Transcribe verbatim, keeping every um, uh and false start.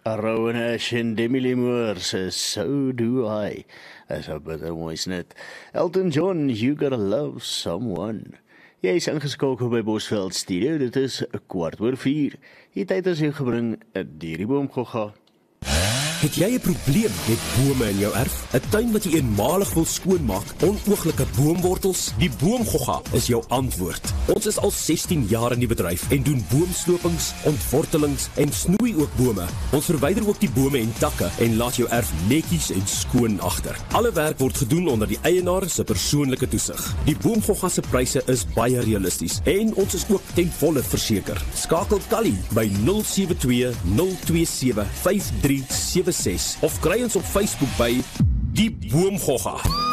Rowan Ash en Demi Lee Moore se So Do I. Is 'n bitter mooi snit. Elton John, You Gotta Love Someone. Jy is ingeskakel by Bosveld Studio, dit is 'n kwart oor vier. Die tyd is jou gebring, 'n dierboom gogga. Het jy 'n probleem met bome in jou erf? 'n Tuin wat jy eenmalig wil skoonmaak, onooglike boomwortels? Die Boomgogga is jou antwoord. Ons is al sestien jaar in die bedryf en doen boomslopings, ontwortelings en snoei ook bome. Ons verwyder ook die bome en takke en laat jou erf netjies en skoon agter. Alle werk word gedoen onder die eienaar se persoonlike toesig. Die Boomgogga se pryse is baie realisties en ons is ook ten volle verseker. Skakel Callie by nul sewe twee nul twee sewe vyf drie sewe of kry ons op Facebook by Die Boomgogga.